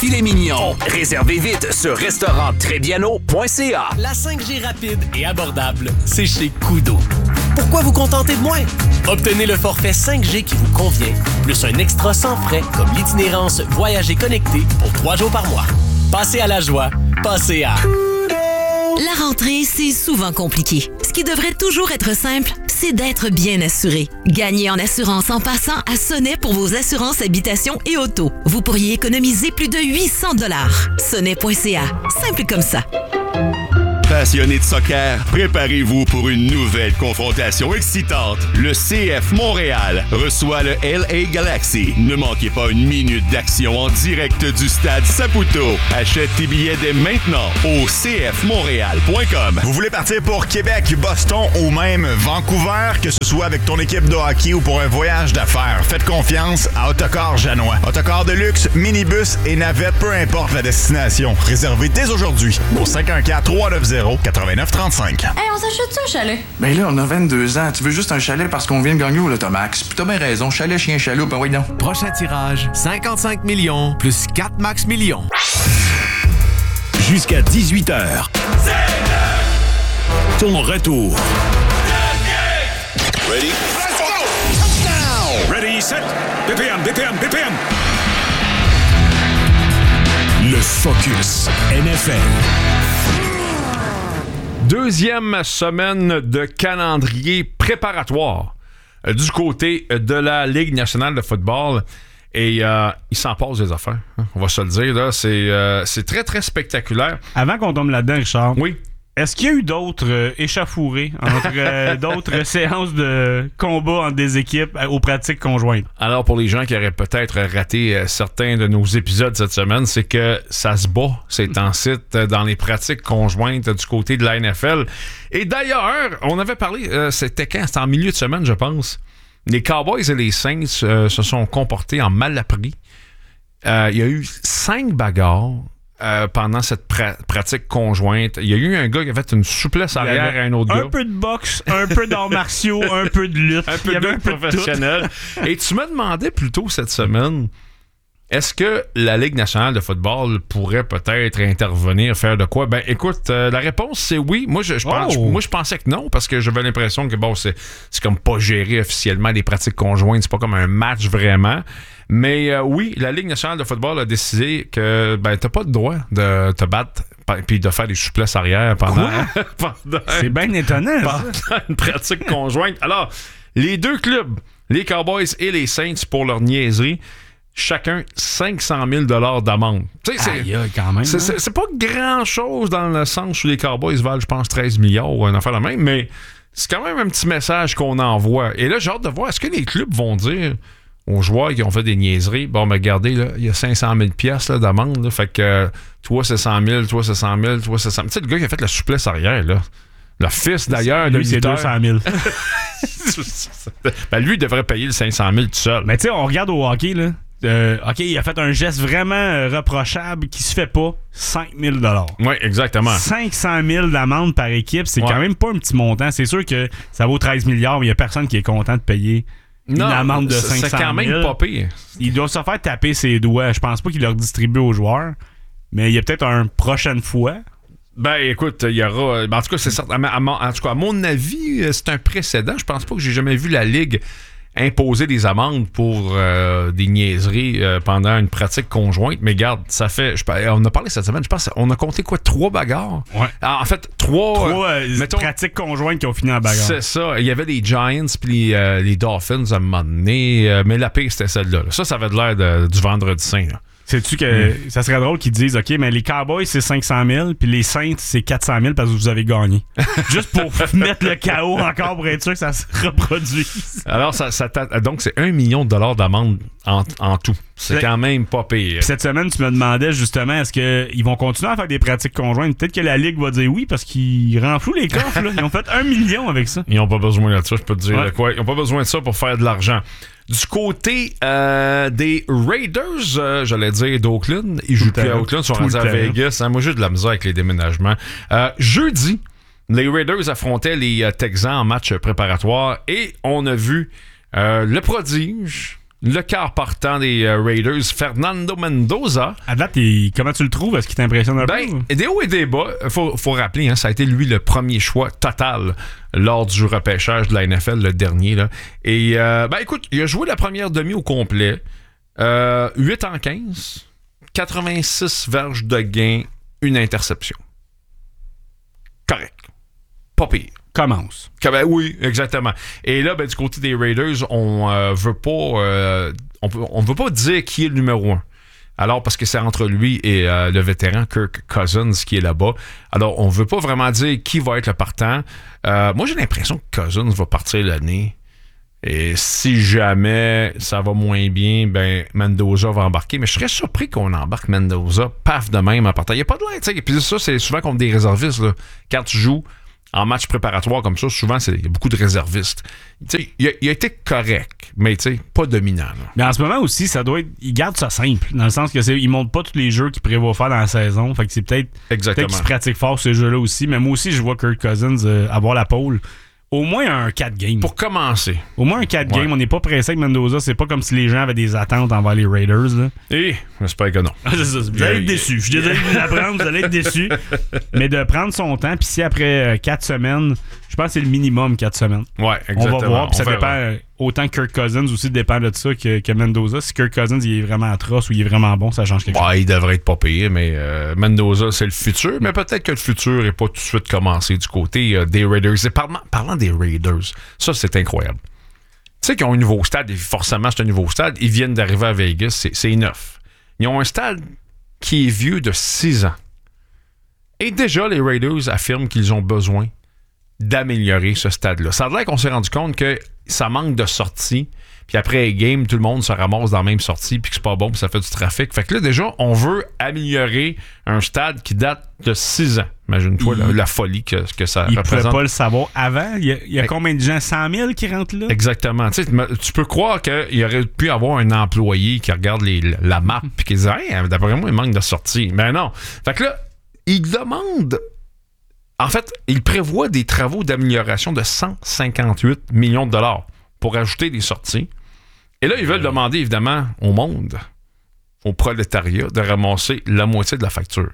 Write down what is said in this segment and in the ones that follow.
filet mignon. Réservez vite sur restauranttrebiano.ca. La 5G rapide et abordable, c'est chez Koodo. Pourquoi vous contenter de moins? Obtenez le forfait 5G qui vous convient, plus un extra sans frais comme l'itinérance Voyager connecté pour 3 jours par mois. Passez à la joie, passez à... La rentrée, c'est souvent compliqué. Ce qui devrait toujours être simple, c'est d'être bien assuré. Gagnez en assurance en passant à Sonnet pour vos assurances habitation et auto. Vous pourriez économiser plus de 800 $. Sonnet.ca. Simple comme ça. Passionnés de soccer, préparez-vous pour une nouvelle confrontation excitante. Le CF Montréal reçoit le LA Galaxy. Ne manquez pas une minute d'action en direct du stade Saputo. Achète tes billets dès maintenant au cfmontréal.com. Vous voulez partir pour Québec, Boston ou même Vancouver, que ce soit avec ton équipe de hockey ou pour un voyage d'affaires, faites confiance à Autocar Janois. Autocar de luxe, minibus et navette, peu importe la destination. Réservez dès aujourd'hui au 514-390-8935. Hey, on s'achète-tu un chalet? Ben là, on a 22 ans. Tu veux juste un chalet parce qu'on vient de gagner au Lotomax. Puis t'as bien raison. Chalet, chien, chaloupe, ben oui, non. Prochain tirage, 55 millions plus 4 max millions. Jusqu'à 18h. Ton retour. Ready? Let's go! Touchdown! Ready, set, BPM. Le Focus NFL. Deuxième semaine de calendrier préparatoire du côté de la Ligue nationale de football. Et il s'en passe des affaires, hein, on va se le dire. Là. C'est très, très spectaculaire. Avant qu'on tombe là-dedans, Richard, oui. Est-ce qu'il y a eu d'autres échauffourées entre d'autres séances de combat entre des équipes aux pratiques conjointes? Alors, pour les gens qui auraient peut-être raté certains de nos épisodes cette semaine, c'est que ça se bat, ces temps-ci, dans les pratiques conjointes du côté de la NFL. Et d'ailleurs, on avait parlé, c'était quand? C'était en milieu de semaine, je pense. Les Cowboys et les Saints se sont comportés en malappris. Il y a eu 5 bagarres pendant cette pratique conjointe. Il y a eu un gars qui a fait une souplesse arrière à un autre gars. Un peu de boxe, un peu d'arts martiaux, un peu de lutte. Un peu de lutte professionnelle. Et tu me demandais plus tôt cette semaine, est-ce que la Ligue nationale de football pourrait peut-être intervenir, faire de quoi? Ben, écoute, la réponse, c'est oui. Moi, je pensais que non, parce que j'avais l'impression que, bon, c'est comme pas géré officiellement les pratiques conjointes. C'est pas comme un match vraiment. Mais oui, la Ligue nationale de football a décidé que ben t'as pas le droit de te battre puis de faire des souplesses arrière pendant c'est bien étonnant pendant une pratique conjointe. Alors, les deux clubs, les Cowboys et les Saints, pour leur niaiserie, chacun 500 000 $ d'amende. Tu sais, quand même. C'est pas grand-chose dans le sens où les Cowboys valent, je pense, 13 milliards ou une affaire la même, mais c'est quand même un petit message qu'on envoie. Et là, j'ai hâte de voir, est-ce que les clubs vont dire aux joueurs qui ont fait des niaiseries, bon, ben regardez, là, il y a 500 000 $ là, d'amende, là, fait que toi, c'est 100 000, toi, c'est 100 000, toi, c'est 100 000. Tu sais, le gars qui a fait la souplesse arrière, là, le fils, d'ailleurs, de lui, c'est 200 000. Ben, lui, il devrait payer le 500 000 tout seul. Mais tu sais, on regarde au hockey, là. OK, il a fait un geste vraiment reprochable qui se fait pas. 5 000 $. Oui, exactement. 500 000 d'amende par équipe, c'est quand même pas un petit montant. C'est sûr que ça vaut 13 milliards, mais il y a personne qui est content de payer une amende de 500 000. C'est quand même pas pire. Il doit se faire taper ses doigts. Je pense pas qu'il leur distribue aux joueurs, mais il y a peut-être une prochaine fois. Ben, écoute, il y aura... En tout cas, c'est certain. En tout cas, à mon avis, c'est un précédent. Je pense pas que j'ai jamais vu la Ligue imposer des amendes pour des niaiseries pendant une pratique conjointe. Mais regarde, ça fait... on a parlé cette semaine, je pense, on a compté quoi? 3 bagarres? Ouais. En fait, 3 pratiques conjointes qui ont fini en bagarre. C'est ça. Il y avait les Giants puis les Dolphins à un moment donné. Mais la pire, c'était celle-là. Ça avait de l'air du vendredi saint, là. Sais-tu que ça serait drôle qu'ils disent OK, mais les Cowboys, c'est 500 000 puis les Saints, c'est 400 000 parce que vous avez gagné. Juste pour mettre le chaos encore pour être sûr que ça se reproduise. Alors, donc, c'est 1 million de $ d'amende en tout. C'est quand même pas pire. Cette semaine, tu me demandais justement, est-ce qu'ils vont continuer à faire des pratiques conjointes? Peut-être que la Ligue va dire oui parce qu'ils renflouent les coffres. Là. Ils ont fait 1 million avec ça. Ils n'ont pas besoin de ça, je peux te dire quoi. Ils n'ont pas besoin de ça pour faire de l'argent. Du côté des Raiders, j'allais dire d'Oakland, ils jouent plus à Oakland, ils sont rendus à Vegas. Moi, j'ai de la misère avec les déménagements. Jeudi, les Raiders affrontaient les Texans en match préparatoire et on a vu le prodige, le quart partant des Raiders, Fernando Mendoza. À date, comment tu le trouves? Est-ce qu'il t'impressionne un peu? Des hauts et des bas. Faut rappeler, ça a été lui le premier choix total lors du repêchage de la NFL, le dernier. Là. Et écoute, il a joué la première demi au complet. 8 en 15, 86 verges de gain, une interception. Correct. Pas pire. Commence. Oui, exactement. Et là, du côté des Raiders, on veut pas dire qui est le numéro 1. Alors, parce que c'est entre lui et le vétéran Kirk Cousins qui est là-bas. Alors, on veut pas vraiment dire qui va être le partant. Moi, j'ai l'impression que Cousins va partir l'année. Et si jamais ça va moins bien, Mendoza va embarquer. Mais je serais surpris qu'on embarque Mendoza, paf, de même en partant. Il n'y a pas de l'air, tu sais. Et puis ça, c'est souvent contre des réservistes, là. Quand tu joues en match préparatoire comme ça, souvent, il y a beaucoup de réservistes. T'sais, il a été correct, mais pas dominant. Là. Mais en ce moment aussi, ça doit être. Il garde ça simple, dans le sens que il montre pas tous les jeux qu'il prévoit faire dans la saison. Fait que c'est peut-être qu'il se pratique fort ces jeux-là aussi. Mais moi aussi, je vois Kirk Cousins avoir la pole. Au moins un 4 games. Pour commencer. Au moins un 4 games. On n'est pas pressé avec Mendoza. C'est pas comme si les gens avaient des attentes envers les Raiders. Là. J'espère que non. C'est ça. Vous allez être déçus. Je suis désolé de vous l'apprendre. Vous allez être déçus. Mais de prendre son temps, puis si après 4 semaines, je pense que c'est le minimum 4 semaines. Ouais, exactement. On va voir. Puis ça dépend. Autant que Kirk Cousins aussi dépend de ça que Mendoza. Si Kirk Cousins il est vraiment atroce ou il est vraiment bon, ça change quelque chose. Il devrait être pas payé, mais Mendoza, c'est le futur. Mais peut-être que le futur n'est pas tout de suite commencé du côté des Raiders. Et parlant des Raiders, ça, c'est incroyable. Tu sais qu'ils ont un nouveau stade, et forcément, c'est un nouveau stade. Ils viennent d'arriver à Vegas, c'est neuf. Ils ont un stade qui est vieux de 6 ans. Et déjà, les Raiders affirment qu'ils ont besoin d'améliorer ce stade-là. Ça a l'air qu'on s'est rendu compte que ça manque de sorties, puis après les games, tout le monde se ramasse dans la même sortie, puis que c'est pas bon, puis ça fait du trafic. Fait que là, déjà, on veut améliorer un stade qui date de 6 ans. Imagine-toi la folie que ça représente. Ils ne pouvaient pas le savoir avant. Il y a combien de gens? 100 000 qui rentrent là? Exactement. Tu peux croire qu'il aurait pu avoir un employé qui regarde la map, puis qui dit « Hey, d'après moi, il manque de sorties. » Mais non. Fait que là, il demande... En fait, il prévoit des travaux d'amélioration de 158 millions de dollars pour ajouter des sorties. Et là, ils veulent demander, évidemment, au monde, au prolétariat, de ramasser la moitié de la facture.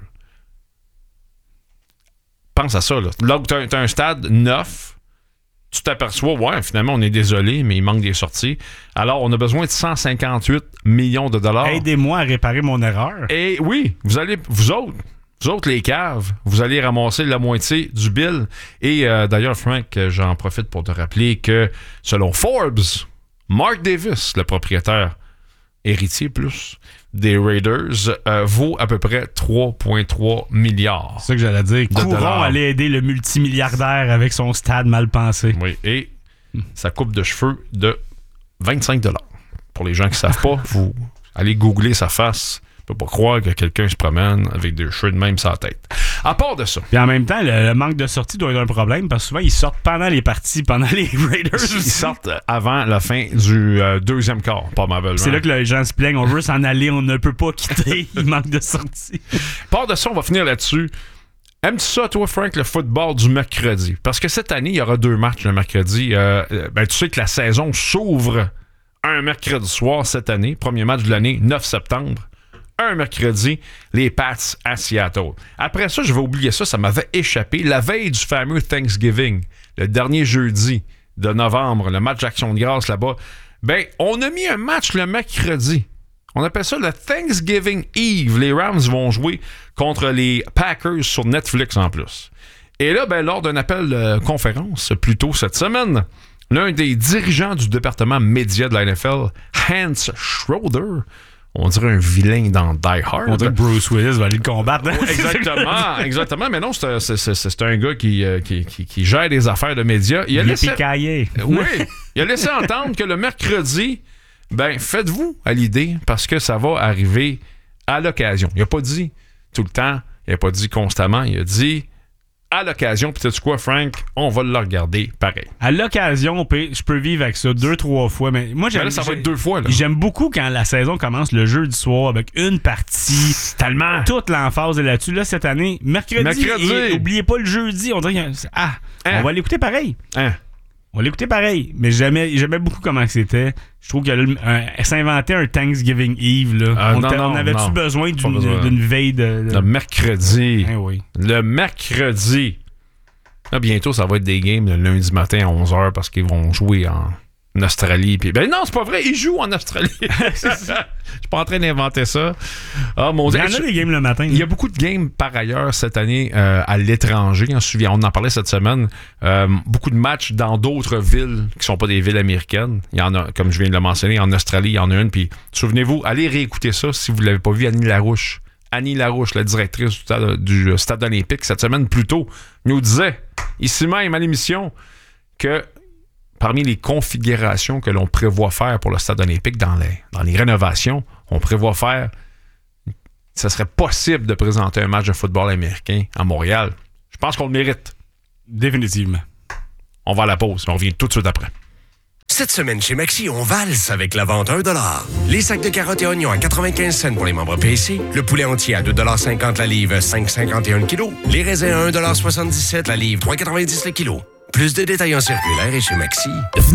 Pense à ça, là. Là où tu as un stade neuf, tu t'aperçois, finalement, on est désolé, mais il manque des sorties. Alors, on a besoin de 158 millions de dollars. Aidez-moi à réparer mon erreur. Et oui, vous autres, les caves, vous allez ramasser la moitié du bill. Et d'ailleurs, Frank, j'en profite pour te rappeler que selon Forbes, Mark Davis, le propriétaire héritier plus des Raiders, vaut à peu près 3,3 milliards. C'est ça que j'allais dire. Couron allait aider le multimilliardaire avec son stade mal pensé. Oui, et sa coupe de cheveux de 25 $. Pour les gens qui ne savent pas, vous allez googler sa face. Je peux pas croire que quelqu'un se promène avec des cheveux de même sur la tête. À part de ça. Puis en même temps, le manque de sortie doit être un problème parce que souvent, ils sortent pendant les parties, pendant les Raiders. Ils sortent avant la fin du deuxième quart, probablement. C'est là que les gens se plaignent. On veut s'en aller, on ne peut pas quitter. Il manque de sortie. À part de ça, on va finir là-dessus. Aimes-tu ça, toi, Frank, le football du mercredi? Parce que cette année, il y aura 2 matchs le mercredi. Tu sais que la saison s'ouvre un mercredi soir cette année. Premier match de l'année, 9 septembre. Un mercredi, les Pats à Seattle. Après ça, je vais oublier ça m'avait échappé. La veille du fameux Thanksgiving, le dernier jeudi de novembre, le match d'Action de grâce là-bas, on a mis un match le mercredi. On appelle ça le Thanksgiving Eve. Les Rams vont jouer contre les Packers sur Netflix en plus. Et là, lors d'un appel de conférence, plus tôt cette semaine, l'un des dirigeants du département média de la NFL, Hans Schroeder, on dirait un vilain dans Die Hard. On dirait que Bruce Willis va aller le combattre. Exactement. Mais non, c'est un gars qui gère des affaires de médias. Il a laissé entendre que le mercredi, faites-vous à l'idée parce que ça va arriver à l'occasion. Il n'a pas dit tout le temps, il n'a pas dit constamment, il a dit à l'occasion. Puis tu sais quoi, Frank, on va le regarder pareil. À l'occasion, je peux vivre avec ça 2-3 fois. Mais moi, ça va être 2 fois. Là. J'aime beaucoup quand la saison commence le jeudi soir avec une partie. Tellement. Toute l'emphase est là-dessus. Là, cette année, mercredi. Et n'oubliez pas le jeudi. On dirait on va l'écouter pareil. On l'écoutait pareil, mais j'aimais beaucoup comment c'était. Je trouve que s'inventer un Thanksgiving Eve, là. On avait-tu besoin d'une veille de... Le mercredi. Oui. Le mercredi. Là, bientôt, ça va être des games le lundi matin à 11h parce qu'ils vont jouer en Australie. Puis, ben non, c'est pas vrai, ils jouent en Australie. Je suis pas en train d'inventer ça. Ah, mon Dieu. Il y en a des games le matin. Il y a beaucoup de games par ailleurs cette année à l'étranger. On en parlait cette semaine. Beaucoup de matchs dans d'autres villes qui sont pas des villes américaines. Il y en a, comme je viens de le mentionner, en Australie, il y en a une. Puis souvenez-vous, allez réécouter ça si vous l'avez pas vu, Annie Larouche. Annie Larouche, la directrice du stade olympique, cette semaine plus tôt, nous disait, ici même à l'émission, que parmi les configurations que l'on prévoit faire pour le stade olympique dans les rénovations, on prévoit faire, ce serait possible de présenter un match de football américain à Montréal. Je pense qu'on le mérite. Définitivement. On va à la pause. On revient tout de suite après. Cette semaine chez Maxi, on valse avec la vente à 1$. Les sacs de carottes et oignons à 95 cents pour les membres PC. Le poulet entier à 2,50$ la livre, 5,51 le kilo. Les raisins à 1,77$ la livre, 3,90$ le kilo. Plus de détails en circulaire et chez Maxi.